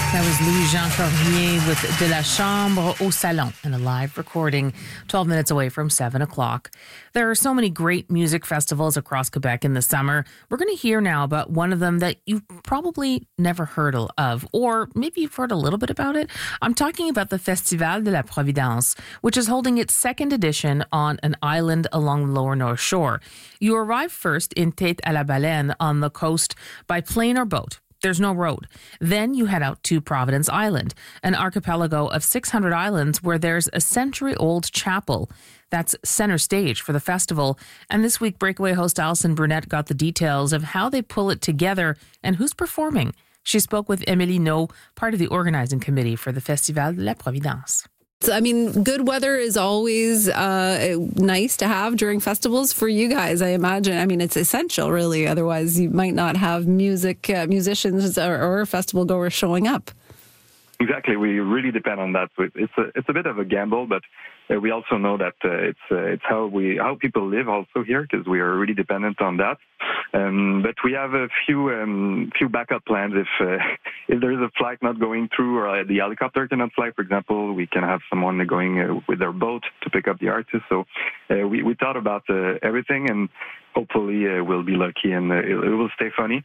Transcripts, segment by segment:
That was Louis-Jean Cormier with De la Chambre au Salon and a live recording 12 minutes away from 7 o'clock. There are so many great music festivals across Quebec in the summer. We're going to hear now about one of them that you've probably never heard of, or maybe you've heard a little bit about it. I'm talking about the Festival de la Providence, which is holding its second edition on an island along the lower North Shore. You arrive first in Tête à la Baleine on the coast by plane or boat. There's no road. Then you head out to Providence Island, an archipelago of 600 islands where there's a century-old chapel. That's center stage for the festival. And this week, Breakaway host Alison Brunette got the details of how they pull it together and who's performing. She spoke with Émilie No, part of the organizing committee for the Festival de la Providence. I mean, good weather is always nice to have during festivals for you guys, I imagine. I mean, it's essential, really. Otherwise, you might not have musicians or festival goers showing up. Exactly. We really depend on that. It's a bit of a gamble, but we also know that it's how people live also here, because we are really dependent on that. But we have a few backup plans if there is a flight not going through or the helicopter cannot fly, for example. We can have someone going with their boat to pick up the artist. So we thought about everything, and hopefully we'll be lucky and it will stay sunny.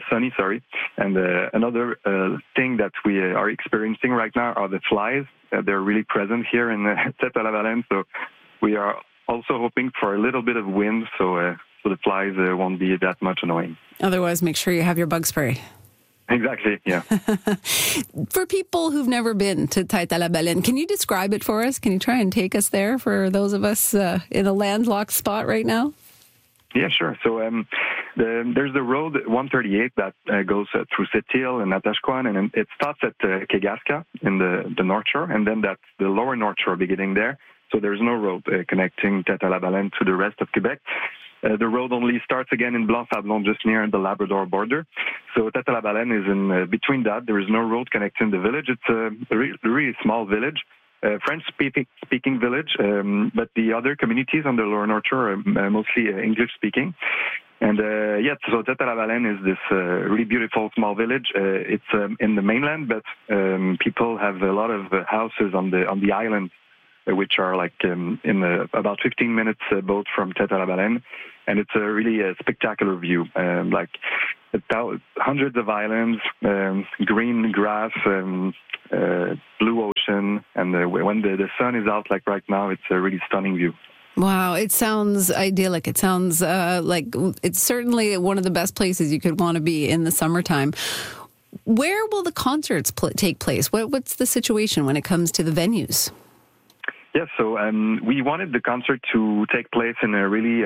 And another thing that we are experiencing right now are the flies. They're really present here in Tête à la Baleine, so we are also hoping for a little bit of wind, so the flies won't be that much annoying. Otherwise, make sure you have your bug spray. Exactly, yeah. For people who've never been to Tête à la Baleine, can you describe it for us? Can you try and take us there for those of us in a landlocked spot right now? Yeah, sure. So there's the road 138 that goes through Sept-Îles and Natashquan, and it stops at Kegaska in the North Shore, and then that's the lower North Shore beginning there. So there's no road connecting Tête à la Baleine to the rest of Quebec. The road only starts again in Blanc-Sablon, just near the Labrador border. So Tête à la Baleine is in between that. There is no road connecting the village. It's a really small village. French-speaking village, but the other communities on the lower North Shore are mostly English-speaking. And so Tête à la Baleine is this really beautiful small village. It's in the mainland, but people have a lot of houses on the island, which are like in about 15 minutes boat from Tête à la Baleine. And it's a really spectacular view, like hundreds of islands, green grass, blue ocean, and when the sun is out, like right now, it's a really stunning view. Wow, it sounds idyllic. It sounds like it's certainly one of the best places you could want to be in the summertime. Where will the concerts take place? What's the situation when it comes to the venues? Yeah, so we wanted the concert to take place in a really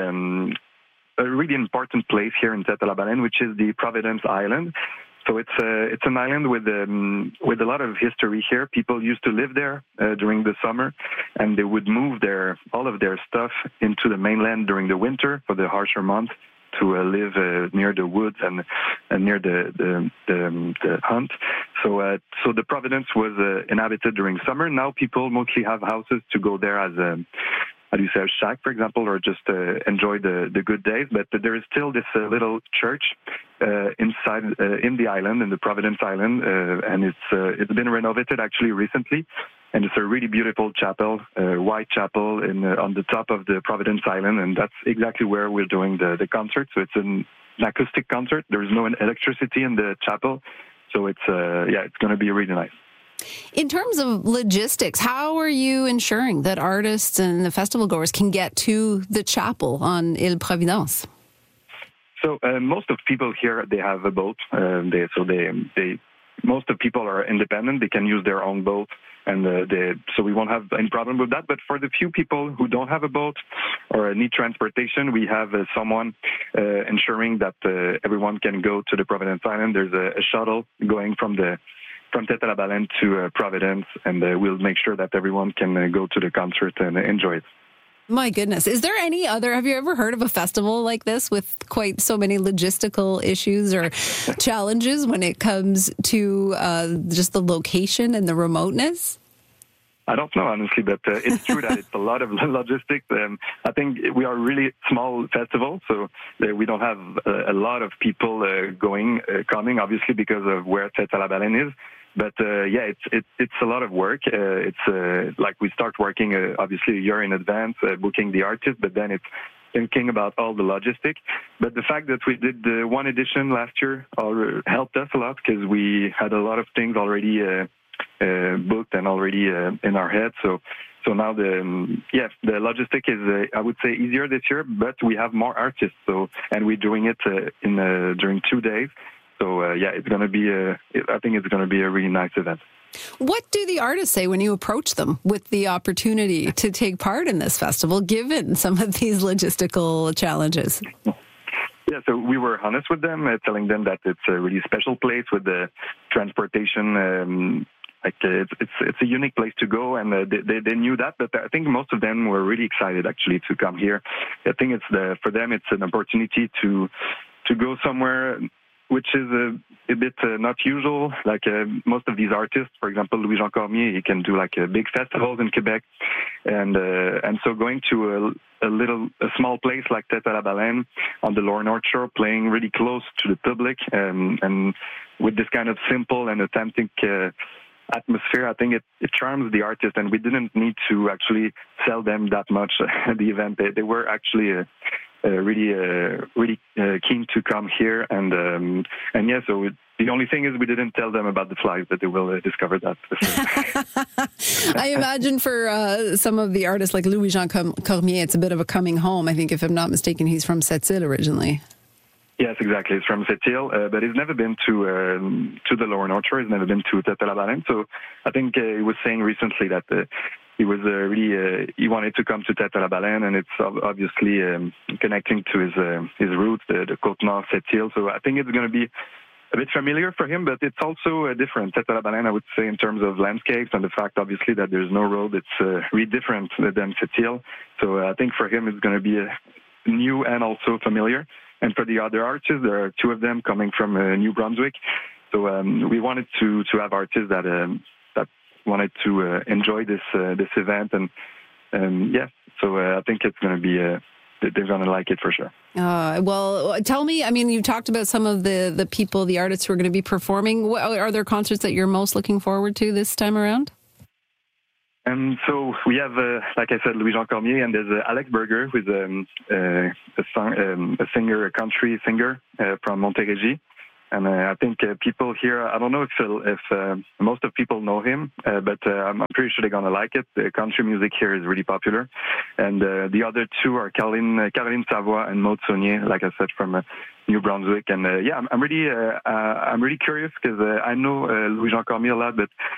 important place here in Tête à la Baleine, which is the Providence Island. So it's an island with a lot of history here. People used to live there during the summer, and they would move all of their stuff into the mainland during the winter for the harsher months to live near the woods and near the hunt. So the Providence was inhabited during summer. Now people mostly have houses to go there as a shack, for example, or just enjoy the good days. But there is still this little church inside in the island, in the Providence Island, and it's been renovated actually recently. And it's a really beautiful chapel, white chapel on the top of the Providence Island, and that's exactly where we're doing the concert. So it's an acoustic concert. There's no electricity in the chapel, so it's going to be really nice. In terms of logistics, how are you ensuring that artists and the festival goers can get to the chapel on Île Providence? So most of people here, they have a boat. Most of people are independent. They can use their own boat, and so we won't have any problem with that. But for the few people who don't have a boat or need transportation, we have someone ensuring that everyone can go to the Providence Island. There's a shuttle going from Tête à la Baleine to Providence, and we'll make sure that everyone can go to the concert and enjoy it. My goodness. Have you ever heard of a festival like this with quite so many logistical issues or challenges when it comes to just the location and the remoteness? I don't know, honestly, but it's true that it's a lot of logistics. I think we are a really small festival, so we don't have a lot of people coming, obviously, because of where Tête à la Baleine is. But yeah, it's a lot of work. It's like we start working obviously a year in advance, booking the artist, but then it's thinking about all the logistic. But the fact that we did the one edition last year helped us a lot because we had a lot of things already booked and already in our head. So now the logistic is I would say easier this year, but we have more artists. And we're doing it during 2 days. So yeah, it's going to be I think it's going to be a really nice event. What do the artists say when you approach them with the opportunity to take part in this festival, given some of these logistical challenges? Yeah, so we were honest with them, telling them that it's a really special place with the transportation. It's a unique place to go, and they knew that. But I think most of them were really excited actually to come here. I think for them it's an opportunity to go somewhere which is a bit not usual. Like most of these artists, for example, Louis-Jean Cormier, he can do like big festivals in Quebec, and so going to a small place like Tête à la Baleine on the Lower North Shore, playing really close to the public, and with this kind of simple and authentic atmosphere, I think it charms the artist, and we didn't need to actually sell them that much at the event. They were actually really keen to come here, and yeah. So the only thing is we didn't tell them about the flights, but they will discover that. I imagine for some of the artists like Louis-Jean Cormier, it's a bit of a coming home. I think, if I'm not mistaken, he's from Sept-Îles originally. Yes, exactly. He's from Sept-Îles, but he's never been to the Lower North Shore. He's never been to Tête à la Baleine. So I think he was saying recently that he was really he wanted to come to Tête à la Baleine, and it's obviously connecting to his roots, the Côte Nord Sept-Îles. So I think it's going to be a bit familiar for him, but it's also different. Tête à la Baleine, I would say, in terms of landscapes and the fact, obviously, that there's no road. It's really different than Sept-Îles. So I think for him it's going to be new and also familiar. And for the other artists, there are two of them coming from New Brunswick. So we wanted to have artists that wanted to enjoy this event, and yeah. So I think it's going to be they're going to like it for sure. Well, tell me. I mean, you talked about some of the people, the artists who are going to be performing. Are there concerts that you're most looking forward to this time around? So we have, like I said, Louis-Jean Cormier, and there's Alex Berger, who's a singer, a country singer from Montérégie. And I think people here, I don't know if most of people know him, but I'm pretty sure they're going to like it. The country music here is really popular. And the other two are Caroline Savoie and Maud Saunier, like I said, from New Brunswick. And yeah, I'm really curious because I know Louis-Jean Cormier a lot, but